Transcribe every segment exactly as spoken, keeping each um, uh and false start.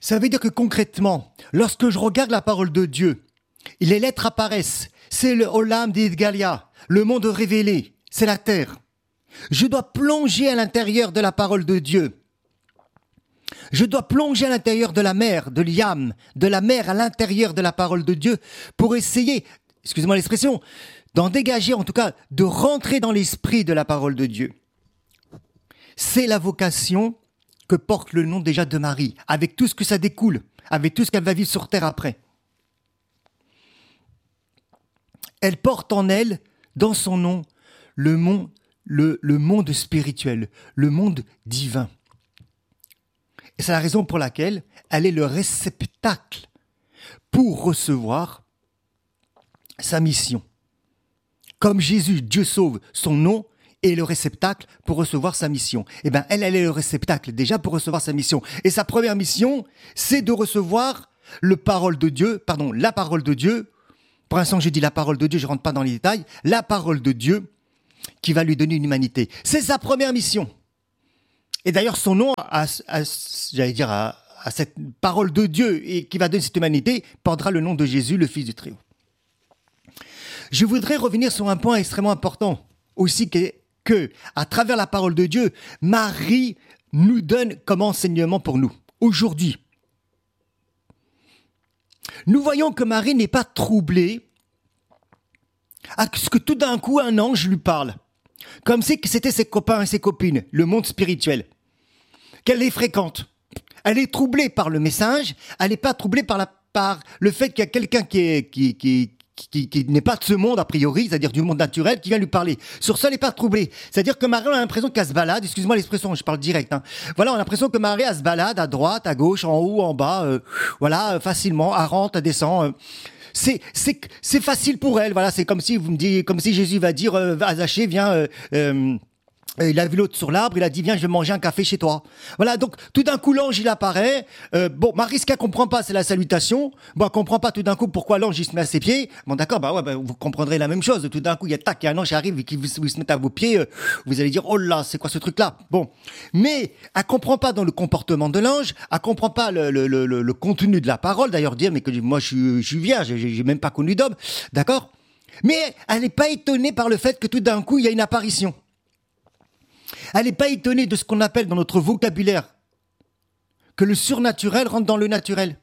Ça veut dire que concrètement, lorsque je regarde la parole de Dieu, les lettres apparaissent. C'est le Olam d'Idgalia, le monde révélé, c'est la terre. Je dois plonger à l'intérieur de la parole de Dieu. Je dois plonger à l'intérieur de la mer, de l'Yam, de la mer à l'intérieur de la parole de Dieu pour essayer, excusez-moi l'expression, d'en dégager, en tout cas, de rentrer dans l'esprit de la parole de Dieu. C'est la vocation que porte le nom déjà de Marie, avec tout ce que ça découle, avec tout ce qu'elle va vivre sur terre après. Elle porte en elle, dans son nom, le monde, le, le monde spirituel, le monde divin. Et c'est la raison pour laquelle elle est le réceptacle pour recevoir sa mission. Comme Jésus, Dieu sauve, son nom est le réceptacle pour recevoir sa mission. Eh bien, elle, elle est le réceptacle déjà pour recevoir sa mission. Et sa première mission, c'est de recevoir le parole de Dieu, pardon, la parole de Dieu. Pour l'instant, j'ai dit la parole de Dieu, je ne rentre pas dans les détails. La parole de Dieu qui va lui donner une humanité. C'est sa première mission. Et d'ailleurs, son nom, à, à, j'allais dire, à, à cette parole de Dieu et qui va donner cette humanité, portera le nom de Jésus, le Fils du Très-Haut. Je voudrais revenir sur un point extrêmement important aussi, que, que à travers la parole de Dieu, Marie nous donne comme enseignement pour nous, aujourd'hui. Nous voyons que Marie n'est pas troublée à ce que tout d'un coup un ange lui parle. Comme si c'était ses copains et ses copines, le monde spirituel, qu'elle les fréquente. Elle est troublée par le message, elle n'est pas troublée par, la, par le fait qu'il y a quelqu'un qui, est, qui, qui, qui, qui n'est pas de ce monde a priori, c'est-à-dire du monde naturel, qui vient lui parler. Sur ça, elle n'est pas troublée. C'est-à-dire que Marie, on a l'impression qu'elle se balade, excuse-moi l'expression, je parle direct. Hein. Voilà, on a l'impression que Marie, elle se balade à droite, à gauche, en haut, en bas, euh, voilà, facilement, elle rentre, elle descend. Euh. C'est, c'est, c'est facile pour elle, voilà, c'est comme si vous me dites, comme si Jésus va dire euh, à Zachée, viens, euh, euh, il a vu l'autre sur l'arbre, il a dit viens, je vais manger un café chez toi. Voilà, donc tout d'un coup l'ange il apparaît. Euh, bon, Marie, ce qu'elle comprend pas, c'est la salutation. Bon, elle comprend pas tout d'un coup pourquoi l'ange il se met à ses pieds. Bon, d'accord, bah ouais, bah, vous comprendrez la même chose. Tout d'un coup, il y a tac, il y a un ange qui arrive et qui vous, vous se met à vos pieds. Euh, vous allez dire oh là, c'est quoi ce truc-là? Bon, mais elle comprend pas dans le comportement de l'ange. Elle comprend pas le, le, le, le, le contenu de la parole. D'ailleurs, dire mais que moi je suis, je suis vierge, j'ai, j'ai même pas connu d'homme, d'accord? Mais elle n'est pas étonnée par le fait que tout d'un coup il y a une apparition. Elle n'est pas étonnée de ce qu'on appelle dans notre vocabulaire que le surnaturel rentre dans le naturel.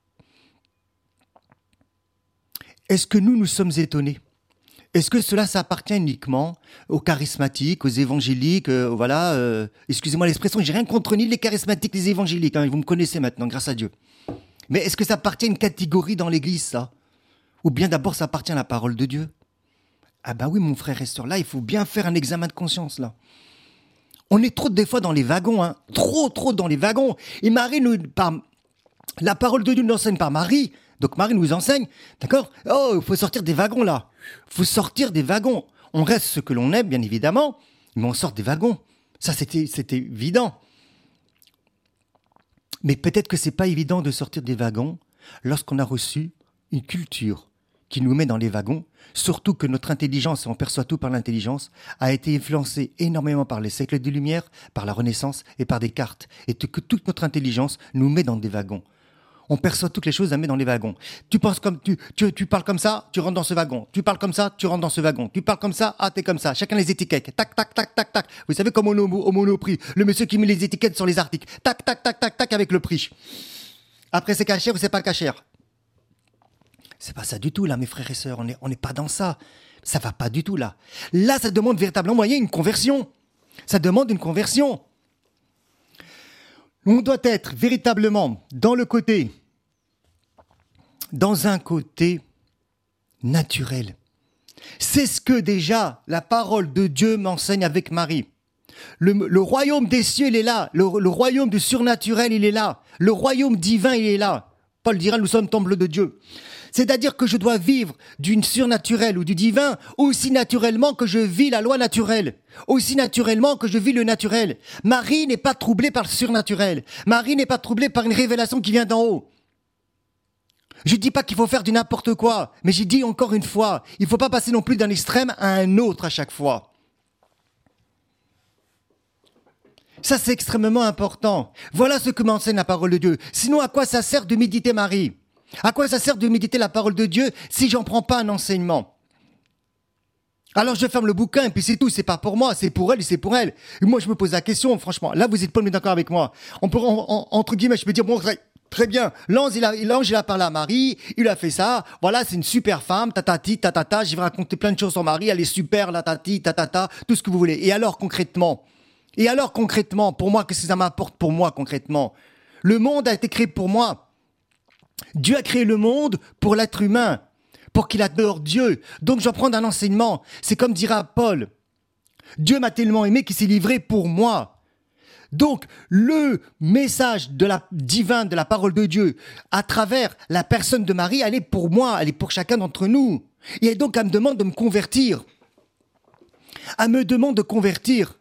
Est-ce que nous, nous sommes étonnés? Est-ce que cela, ça appartient uniquement aux charismatiques, aux évangéliques, euh, voilà, euh, excusez-moi l'expression, j'ai rien contre ni les charismatiques, les évangéliques, hein, vous me connaissez maintenant, grâce à Dieu. Mais est-ce que ça appartient à une catégorie dans l'Église, ça? Ou bien d'abord, ça appartient à la parole de Dieu? Ah ben oui, mon frère et sœur, là, il faut bien faire un examen de conscience, là. On est trop des fois dans les wagons, hein. Trop, trop dans les wagons. Et Marie nous, par, la parole de Dieu nous enseigne par Marie. Donc Marie nous enseigne, d'accord? Oh, il faut sortir des wagons là. Il faut sortir des wagons. On reste ce que l'on aime, bien évidemment, mais on sort des wagons. Ça, c'était, c'était évident. Mais peut-être que c'est pas évident de sortir des wagons lorsqu'on a reçu une culture qui nous met dans les wagons, surtout que notre intelligence, et on perçoit tout par l'intelligence, a été influencée énormément par les siècles de lumière, par la Renaissance et par Descartes, et que toute notre intelligence nous met dans des wagons. On perçoit toutes les choses, elle met dans les wagons. Tu penses comme tu, tu, tu parles comme ça, tu rentres dans ce wagon. Tu parles comme ça, tu rentres dans ce wagon. Tu parles comme ça, ah t'es comme ça. Chacun les étiquettes. Tac, tac, tac, tac, tac. Vous savez comme au, au Monoprix, le monsieur qui met les étiquettes sur les articles. Tac, tac, tac, tac, tac avec le prix. Après c'est cachère ou c'est pas cachère. C'est pas ça du tout, là, mes frères et sœurs. On n'est on n'est pas dans ça. Ça va pas du tout, là. Là, ça demande véritablement, vous voyez, une conversion. Ça demande une conversion. On doit être véritablement dans le côté, dans un côté naturel. C'est ce que déjà la parole de Dieu m'enseigne avec Marie. Le, le royaume des cieux, il est là. Le, le royaume du surnaturel, il est là. Le royaume divin, il est là. Paul dira, nous sommes temple de Dieu. C'est-à-dire que je dois vivre d'une surnaturelle ou du divin aussi naturellement que je vis la loi naturelle, aussi naturellement que je vis le naturel. Marie n'est pas troublée par le surnaturel. Marie n'est pas troublée par une révélation qui vient d'en haut. Je ne dis pas qu'il faut faire du n'importe quoi, mais j'ai dit encore une fois, il ne faut pas passer non plus d'un extrême à un autre à chaque fois. Ça, c'est extrêmement important. Voilà ce que m'enseigne la parole de Dieu. Sinon, à quoi ça sert de méditer Marie? À quoi ça sert de méditer la parole de Dieu si j'en prends pas un enseignement? Alors je ferme le bouquin et puis c'est tout, c'est pas pour moi, c'est pour elle et c'est pour elle. Et moi je me pose la question, franchement, là vous êtes pas d'accord avec moi. On peut, en, en, entre guillemets, je peux dire, bon, très, très bien, l'ange il, a, l'ange il a parlé à Marie, il a fait ça, voilà, c'est une super femme, tatati, tatata, je vais raconter plein de choses sur Marie, elle est super, la tati, tatata, tout ce que vous voulez. Et alors concrètement, et alors concrètement, pour moi, qu'est-ce que ça m'apporte pour moi concrètement? Le monde a été créé pour moi. Dieu a créé le monde pour l'être humain, pour qu'il adore Dieu. Donc, j'en prends un enseignement. C'est comme dira Paul. Dieu m'a tellement aimé qu'il s'est livré pour moi. Donc, le message de la divin, de la parole de Dieu, à travers la personne de Marie, elle est pour moi, elle est pour chacun d'entre nous. Et donc, elle me demande de me convertir. Elle me demande de convertir.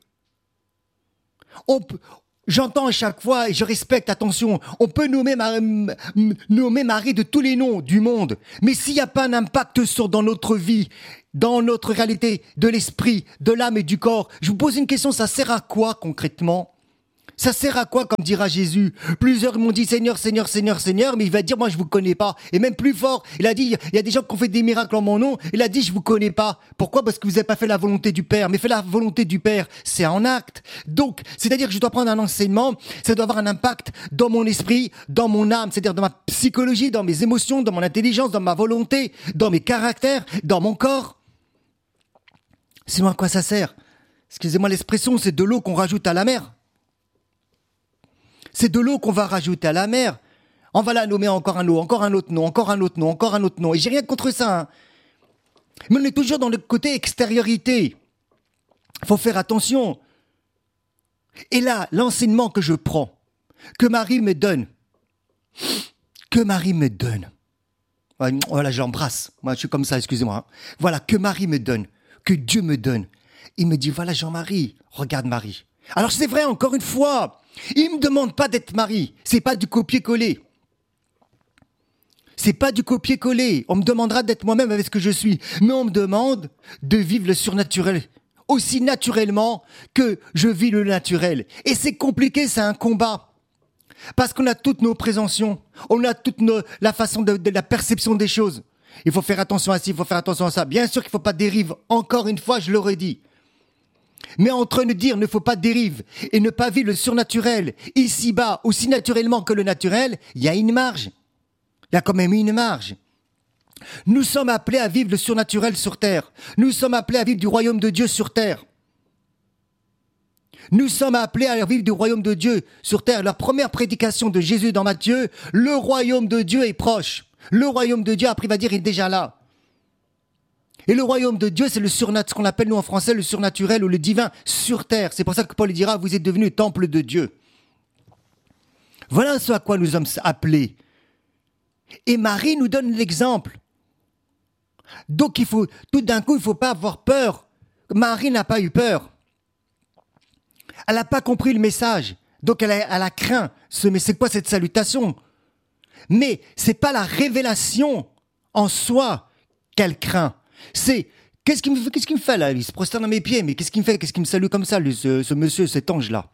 On peut... J'entends à chaque fois, et je respecte, attention, on peut nommer, Mar- nommer Marie de tous les noms du monde, mais s'il n'y a pas un impact sur dans notre vie, dans notre réalité, de l'esprit, de l'âme et du corps, je vous pose une question, ça sert à quoi concrètement? Ça sert à quoi, comme dira Jésus? Plusieurs m'ont dit Seigneur, Seigneur, Seigneur, Seigneur, mais il va dire moi je vous connais pas. Et même plus fort, il a dit, il y a des gens qui ont fait des miracles en mon nom, il a dit je vous connais pas. Pourquoi? Parce que vous n'avez pas fait la volonté du Père. Mais fait la volonté du Père, c'est en acte. Donc, c'est-à-dire que je dois prendre un enseignement, ça doit avoir un impact dans mon esprit, dans mon âme, c'est-à-dire dans ma psychologie, dans mes émotions, dans mon intelligence, dans ma volonté, dans mes caractères, dans mon corps. Sinon à quoi ça sert? Excusez-moi l'expression, c'est de l'eau qu'on rajoute à la mer. C'est de l'eau qu'on va rajouter à la mer. On va la nommer encore un eau, encore un autre nom, encore un autre nom, encore un autre nom. Et j'ai rien contre ça. Hein. Mais on est toujours dans le côté extériorité. Il faut faire attention. Et là, l'enseignement que je prends, que Marie me donne, que Marie me donne. Voilà, je l'embrasse. Moi, je suis comme ça, excusez-moi. Hein. Voilà, que Marie me donne, que Dieu me donne. Il me dit, voilà Jean-Marie, regarde Marie. Alors c'est vrai, encore une fois, il me demande pas d'être Marie, c'est pas du copier-coller. C'est pas du copier-coller. On me demandera d'être moi-même avec ce que je suis, mais on me demande de vivre le surnaturel aussi naturellement que je vis le naturel. Et c'est compliqué, c'est un combat. Parce qu'on a toutes nos présomptions, on a toute nos, la façon de, de la perception des choses. Il faut faire attention à ci, il faut faire attention à ça. Bien sûr qu'il ne faut pas dérive. Encore une fois, je le redis. Mais entre nous dire ne faut pas dérive et ne pas vivre le surnaturel ici-bas aussi naturellement que le naturel, il y a une marge. Il y a quand même une marge. Nous sommes appelés à vivre le surnaturel sur terre. Nous sommes appelés à vivre du royaume de Dieu sur terre. Nous sommes appelés à vivre du royaume de Dieu sur terre. La première prédication de Jésus dans Matthieu, le royaume de Dieu est proche. Le royaume de Dieu, après il va dire, il est déjà là. Et le royaume de Dieu, c'est le surnaturel, ce qu'on appelle nous en français le surnaturel ou le divin sur terre. C'est pour ça que Paul dira, vous êtes devenus temple de Dieu. Voilà ce à quoi nous sommes appelés. Et Marie nous donne l'exemple. Donc il faut, tout d'un coup, il ne faut pas avoir peur. Marie n'a pas eu peur. Elle n'a pas compris le message. Donc elle a, elle a craint. Ce, mais c'est quoi cette salutation? Mais c'est pas la révélation en soi qu'elle craint. C'est, qu'est-ce qu'il me fait, qu'est-ce qu'il me fait là? Il se prosterne à mes pieds, mais qu'est-ce qu'il me fait? Qu'est-ce qu'il me salue comme ça, lui, ce, ce monsieur, cet ange-là?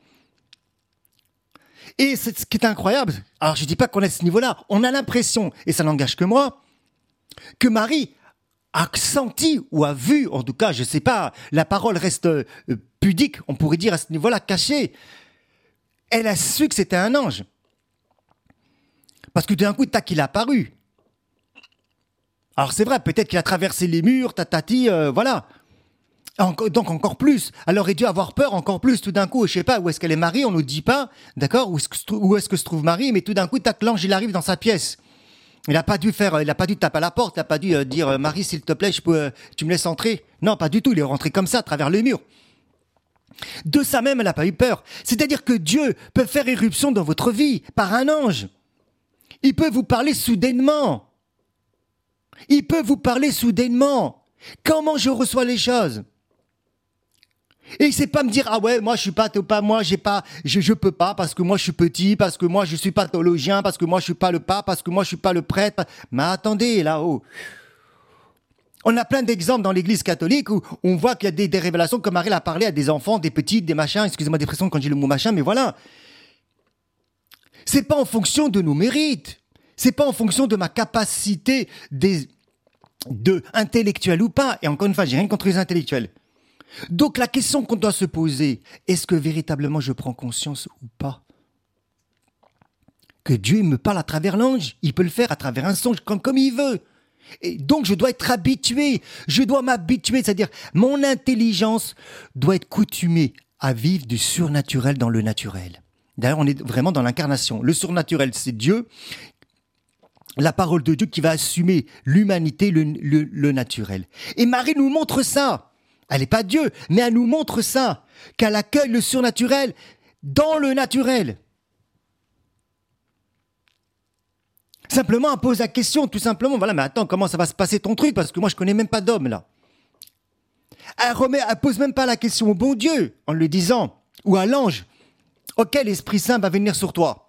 Et c'est, ce qui est incroyable, alors je dis pas qu'on est à ce niveau-là, on a l'impression, et ça n'engage que moi, que Marie a senti ou a vu, en tout cas, je sais pas, la parole reste euh, pudique, on pourrait dire à ce niveau-là, cachée. Elle a su que c'était un ange. Parce que d'un coup, tac, il est apparu. Alors c'est vrai, peut-être qu'il a traversé les murs, tatati, euh, voilà. Donc encore plus, elle aurait dû avoir peur encore plus tout d'un coup, je sais pas où est-ce qu'elle est Marie, on nous dit pas, d'accord, où est-ce que, où est-ce que se trouve Marie, mais tout d'un coup, tac, l'ange il arrive dans sa pièce. Il a pas dû faire, il a pas dû taper à la porte, il a pas dû euh, dire euh, Marie s'il te plaît, je peux, euh, tu me laisses entrer. Non, pas du tout, il est rentré comme ça à travers le mur. De ça même, elle n'a pas eu peur. C'est-à-dire que Dieu peut faire irruption dans votre vie par un ange. Il peut vous parler soudainement. Il peut vous parler soudainement. Comment je reçois les choses? Et il sait pas me dire ah ouais moi je suis pas pas moi j'ai pas je je peux pas parce que moi je suis petit, parce que moi je suis pas théologien, parce que moi je suis pas le pape, parce que moi je suis pas le prêtre. Mais attendez là-haut. On a plein d'exemples dans l'Église catholique où on voit qu'il y a des, des révélations comme Marie a parlé à des enfants, des petites, des machins. Excusez-moi d'expression quand j'ai le mot machin, mais voilà. C'est pas en fonction de nos mérites. C'est pas en fonction de ma capacité des, de intellectuel ou pas. Et encore une fois, j'ai rien contre les intellectuels. Donc la question qu'on doit se poser, est-ce que véritablement je prends conscience ou pas que Dieu me parle à travers l'ange? Il peut le faire à travers un songe comme, comme il veut. Et donc je dois être habitué, je dois m'habituer, c'est-à-dire mon intelligence doit être coutumée à vivre du surnaturel dans le naturel. D'ailleurs, on est vraiment dans l'incarnation. Le surnaturel, c'est Dieu, la parole de Dieu qui va assumer l'humanité, le, le, le naturel. Et Marie nous montre ça. Elle n'est pas Dieu, mais elle nous montre ça, qu'elle accueille le surnaturel dans le naturel. Simplement, elle pose la question, tout simplement, voilà, mais attends, comment ça va se passer ton truc? Parce que moi, je connais même pas d'homme, là. Elle remet, elle pose même pas la question au bon Dieu, en lui disant, ou à l'ange, ok, l'Esprit Saint va venir sur toi.